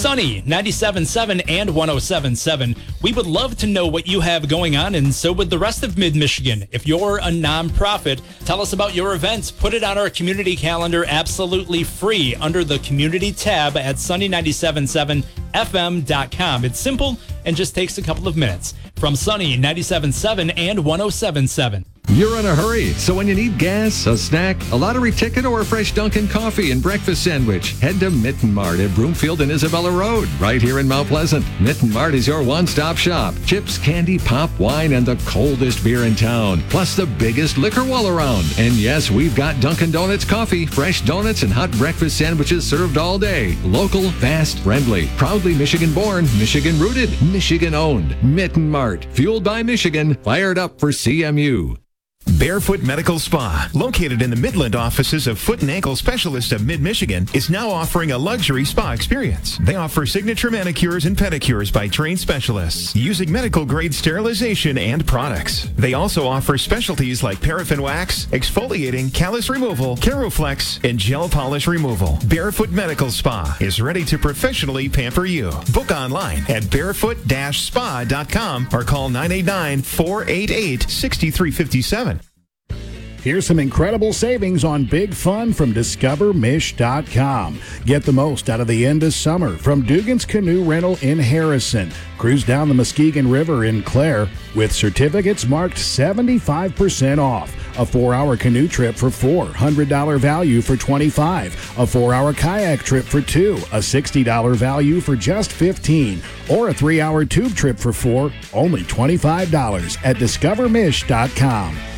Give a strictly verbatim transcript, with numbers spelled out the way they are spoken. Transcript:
Sunny ninety-seven point seven and one oh seven point seven. We would love to know what you have going on, and so would the rest of Mid-Michigan. If you're a nonprofit, tell us about your events. Put it on our community calendar absolutely free under the community tab at sunny ninety-seven point seven F M dot com. It's simple and just takes a couple of minutes. From Sunny ninety-seven point seven and one oh seven point seven. You're in a hurry, so when you need gas, a snack, a lottery ticket, or a fresh Dunkin' coffee and breakfast sandwich, head to Mitten Mart at Broomfield and Isabella Road, right here in Mount Pleasant. Mitten Mart is your one-stop shop. Chips, candy, pop, wine, and the coldest beer in town, plus the biggest liquor wall around. And yes, we've got Dunkin' Donuts coffee, fresh donuts, and hot breakfast sandwiches served all day. Local, fast, friendly, proudly Michigan-born, Michigan-rooted, Michigan-owned. Mitten Mart, fueled by Michigan, fired up for C M U. Barefoot Medical Spa, located in the Midland offices of Foot and Ankle Specialists of Mid-Michigan, is now offering a luxury spa experience. They offer signature manicures and pedicures by trained specialists using medical-grade sterilization and products. They also offer specialties like paraffin wax, exfoliating, callus removal, Caroflex, and gel polish removal. Barefoot Medical Spa is ready to professionally pamper you. Book online at barefoot dash spa dot com or call nine eight nine, four eight eight, six three five seven. Here's some incredible savings on Big Fun from discover mish dot com. Get the most out of the end of summer from Dugan's Canoe Rental in Harrison. Cruise down the Muskegon River in Clare with certificates marked seventy-five percent off. A four-hour canoe trip for four, one hundred dollars value for twenty-five dollars. A four-hour kayak trip for two, a sixty dollars value for just fifteen dollars. Or a three-hour tube trip for four, only twenty-five dollars at discover mish dot com.